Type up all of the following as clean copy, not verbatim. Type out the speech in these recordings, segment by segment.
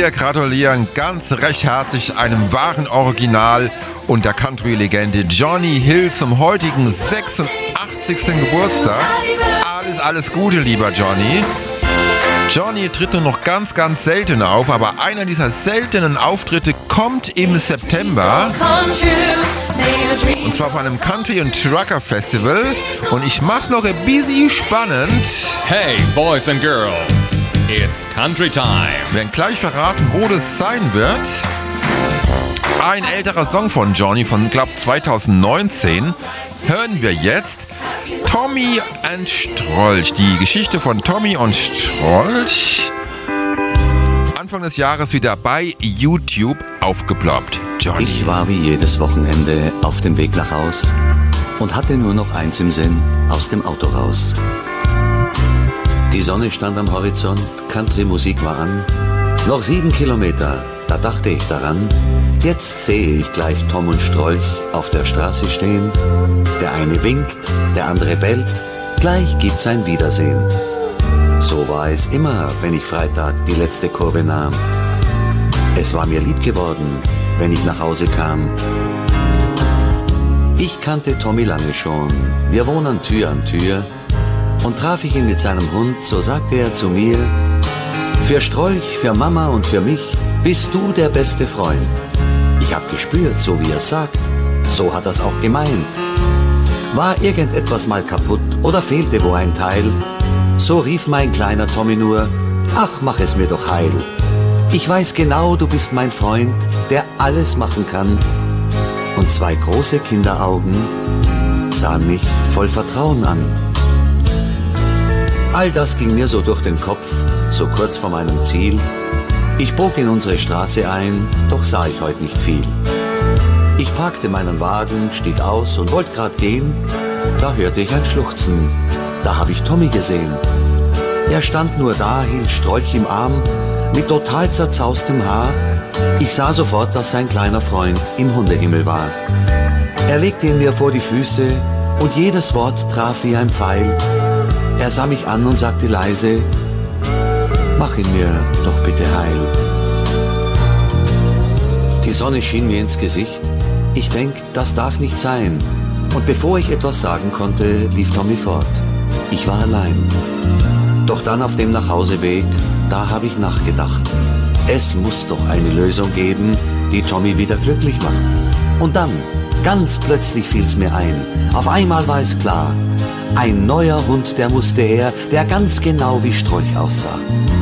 Wir gratulieren ganz recht herzlich einem wahren Original und der Country-Legende Johnny Hill zum heutigen 86. Geburtstag. Alles Gute, lieber Johnny. Johnny tritt nur noch ganz selten auf, aber einer dieser seltenen Auftritte kommt im September. Und zwar auf einem Country- und Trucker-Festival. Und ich mach's noch ein bisschen spannend. Hey, Boys and Girls, it's Country Time. Wir werden gleich verraten, wo das sein wird. Ein älterer Song von Johnny von, glaube 2019 hören wir jetzt. Tommy und Strolch. Die Geschichte von Tommy und Strolch. Anfang des Jahres wieder bei YouTube aufgeploppt. Johnny. Ich war wie jedes Wochenende auf dem Weg nach Haus und hatte nur noch eins im Sinn, aus dem Auto raus. Die Sonne stand am Horizont, Country-Musik war an. Noch 7 Kilometer, da dachte ich daran, jetzt sehe ich gleich Tom und Strolch auf der Straße stehen. Der eine winkt, der andere bellt, gleich gibt's ein Wiedersehen. So war es immer, wenn ich Freitag die letzte Kurve nahm. Es war mir lieb geworden, wenn ich nach Hause kam. Ich kannte Tommy lange schon, wir wohnen Tür an Tür. Und traf ich ihn mit seinem Hund, so sagte er zu mir: Für Strolch, für Mama und für mich bist du der beste Freund. Ich hab gespürt, so wie er sagt, so hat er's auch gemeint. War irgendetwas mal kaputt oder fehlte wo ein Teil, so rief mein kleiner Tommy nur: Ach, mach es mir doch heil. Ich weiß genau, du bist mein Freund, der alles machen kann. Und 2 große Kinderaugen sahen mich voll Vertrauen an. All das ging mir so durch den Kopf, so kurz vor meinem Ziel. Ich bog in unsere Straße ein, doch sah ich heute nicht viel. Ich parkte meinen Wagen, stieg aus und wollte grad gehen. Da hörte ich ein Schluchzen, da hab ich Tommy gesehen. Er stand nur da, hielt Strolch im Arm, mit total zerzaustem Haar. Ich sah sofort, dass sein kleiner Freund im Hundehimmel war. Er legte ihn mir vor die Füße und jedes Wort traf wie ein Pfeil. Er sah mich an und sagte leise: Mach ihn mir doch bitte heil. Die Sonne schien mir ins Gesicht. Ich denk, das darf nicht sein. Und bevor ich etwas sagen konnte, lief Tommy fort. Ich war allein. Doch dann auf dem Nachhauseweg, da hab ich nachgedacht. Es muss doch eine Lösung geben, die Tommy wieder glücklich macht. Und dann, ganz plötzlich fiel's mir ein. Auf einmal war es klar. Ein neuer Hund, der musste her, der ganz genau wie Strolch aussah.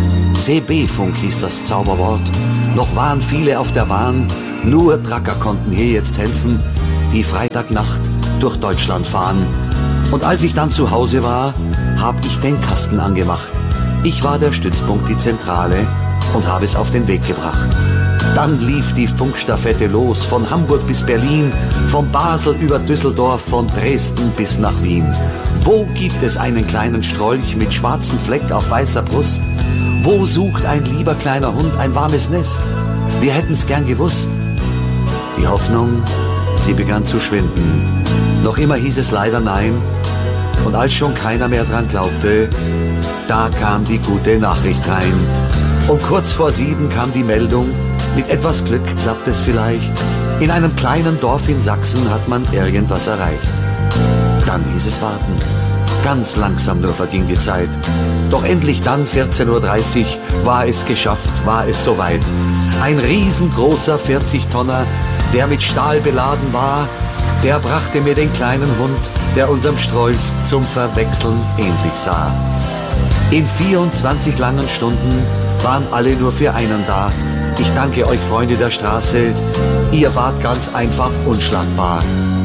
CB-Funk hieß das Zauberwort. Noch waren viele auf der Bahn. Nur Trucker konnten hier jetzt helfen, die Freitagnacht durch Deutschland fahren. Und als ich dann zu Hause war, hab ich den Kasten angemacht. Ich war der Stützpunkt, die Zentrale, und habe es auf den Weg gebracht. Dann lief die Funkstaffette los, von Hamburg bis Berlin, von Basel über Düsseldorf, von Dresden bis nach Wien. Wo gibt es einen kleinen Strolch mit schwarzem Fleck auf weißer Brust? Wo sucht ein lieber kleiner Hund ein warmes Nest? Wir hätten's gern gewusst. Die Hoffnung, sie begann zu schwinden. Noch immer hieß es leider nein. Und als schon keiner mehr dran glaubte, da kam die gute Nachricht rein. Um kurz vor 7 kam die Meldung: Mit etwas Glück klappt es vielleicht. In einem kleinen Dorf in Sachsen hat man irgendwas erreicht. Dann hieß es warten. Ganz langsam nur verging die Zeit. Doch endlich dann, 14:30 Uhr, war es geschafft, war es soweit. Ein riesengroßer 40-Tonner, der mit Stahl beladen war, der brachte mir den kleinen Hund, der unserem Strolch zum Verwechseln ähnlich sah. In 24 langen Stunden waren alle nur für einen da. Ich danke euch, Freunde der Straße, ihr wart ganz einfach unschlagbar.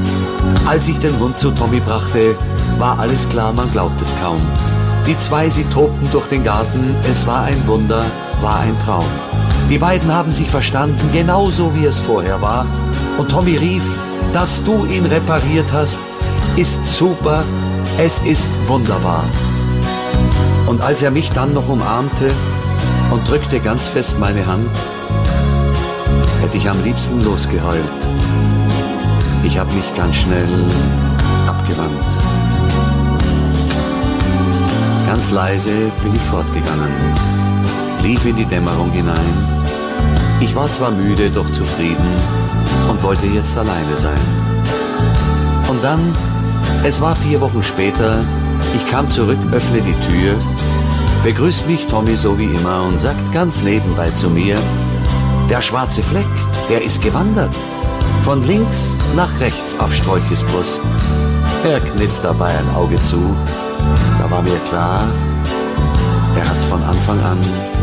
Als ich den Hund zu Tommy brachte, war alles klar, man glaubt es kaum. Die 2, sie tobten durch den Garten, es war ein Wunder, war ein Traum. Die beiden haben sich verstanden, genauso wie es vorher war. Und Tommy rief: Dass du ihn repariert hast, ist super, es ist wunderbar. Und als er mich dann noch umarmte und drückte ganz fest meine Hand, hätte ich am liebsten losgeheult. Ich hab mich ganz schnell abgewandt. Ganz leise bin ich fortgegangen, lief in die Dämmerung hinein Ich war zwar müde, doch zufrieden und wollte jetzt alleine sein. Und dann, es war 4 Wochen später, ich kam zurück, öffne die Tür, begrüßt mich Tommy so wie immer und sagt ganz nebenbei zu mir, der schwarze Fleck, der ist gewandert. Von links nach rechts auf Strolches Brust. Er kniff dabei ein Auge zu. Da war mir klar, er hat's von Anfang an